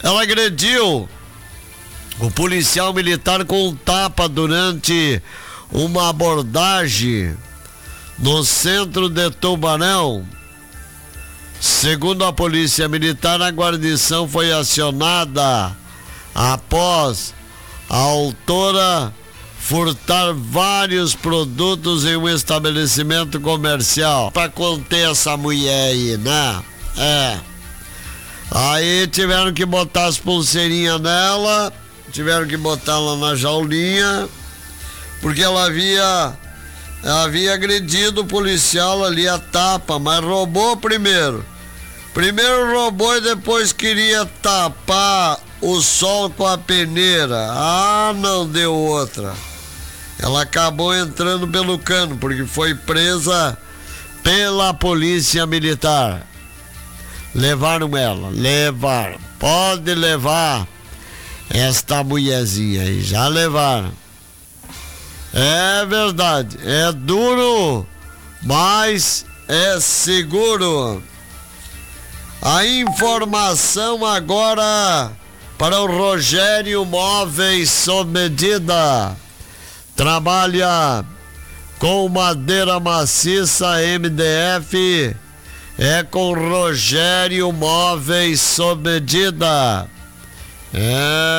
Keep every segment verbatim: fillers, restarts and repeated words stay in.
Ela agrediu o policial militar com um tapa durante uma abordagem no centro de Tubarão. Segundo a polícia militar, a guarnição foi acionada após a autora furtar vários produtos em um estabelecimento comercial para conter essa mulher aí, né? É. Aí tiveram que botar as pulseirinhas nela, tiveram que botar ela na jaulinha, porque ela havia, ela havia agredido o policial ali a tapa, mas roubou primeiro. Primeiro roubou e depois queria tapar o sol com a peneira. Ah, não deu outra. Ela acabou entrando pelo cano, porque foi presa pela polícia militar. Levaram ela, levaram. Pode levar esta mulherzinha aí, já levaram. É verdade, é duro, mas é seguro. A informação agora para o Rogério Móveis sob medida. Trabalha com madeira maciça M D F. É com Rogério Móveis sob medida. É.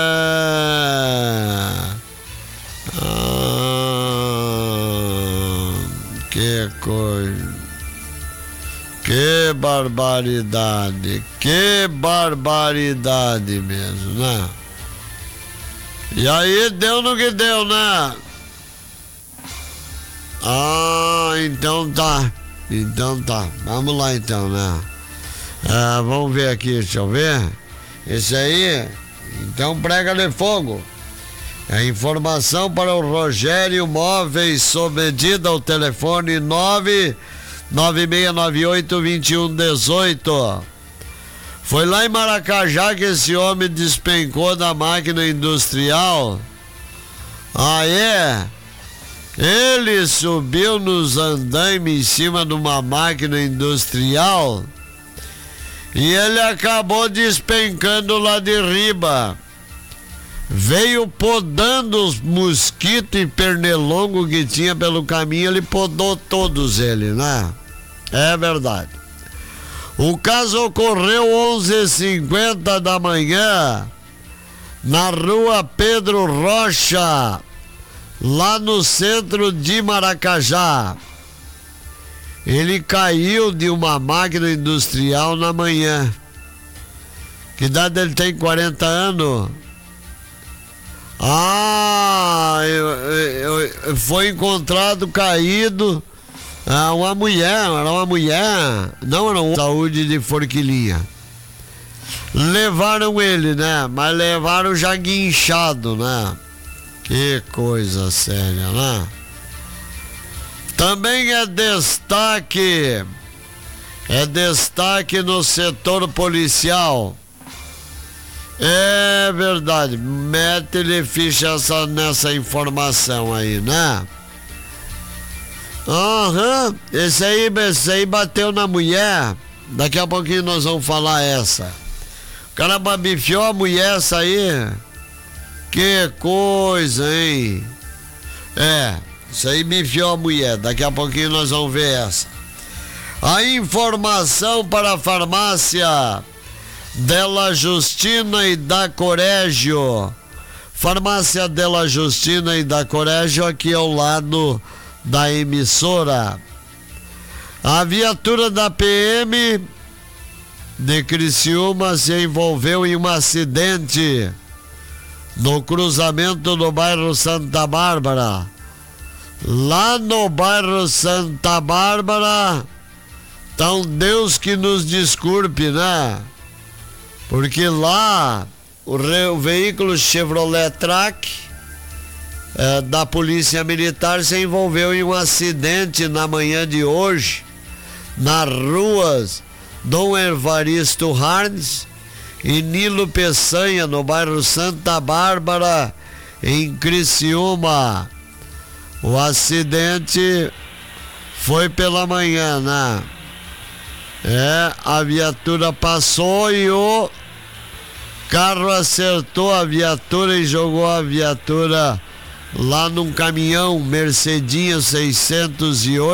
Ah, que coisa. Que barbaridade, que barbaridade mesmo, né? E aí deu no que deu, né? Ah, então tá, então tá, vamos lá então, né? Ah, vamos ver aqui, deixa eu ver. Esse aí, então prega de fogo. A informação para o Rogério Móveis sob medida, o telefone nove nove seis nove oito, dois um um oito. Foi lá em Maracajá que esse homem despencou da máquina industrial. Ah, é? Ele subiu nos andaimes em cima de uma máquina industrial e ele acabou despencando lá de riba. Veio podando os mosquitos e pernilongos que tinha pelo caminho, ele podou todos eles, né? É verdade. O caso ocorreu onze e cinquenta da manhã, na rua Pedro Rocha, lá no centro de Maracajá. Ele caiu de uma máquina industrial na manhã. Que idade ele tem? quarenta anos. Ah, eu, eu, eu, foi encontrado caído ah, uma mulher, era uma mulher, não era uma saúde de Forquilinha. Levaram ele, né? Mas levaram já guinchado, né? Que coisa séria, né? Também é destaque, é destaque no setor policial. É verdade, mete-lhe ficha essa, nessa informação aí, né? Aham, uhum. esse aí, esse aí bateu na mulher. Daqui a pouquinho nós vamos falar essa. O cara babifiou a mulher, essa aí. Que coisa, hein? É, isso aí bifiou a mulher. Daqui a pouquinho nós vamos ver essa. A informação para a farmácia Della Justina e da Corégio. Farmácia Della Justina e da Corégio, aqui ao lado da emissora. A viatura da P M de Criciúma se envolveu em um acidente no cruzamento do bairro Santa Bárbara. Lá no bairro Santa Bárbara, então Deus que nos desculpe, né? Porque lá o, re, o veículo Chevrolet Track é, da Polícia Militar se envolveu em um acidente na manhã de hoje, nas ruas Dom Evaristo Harnes e Nilo Peçanha, no bairro Santa Bárbara, em Criciúma. O acidente foi pela manhã, né? É, a viatura passou e o Carro acertou a viatura e jogou a viatura lá num caminhão Mercedinho seiscentos e oito.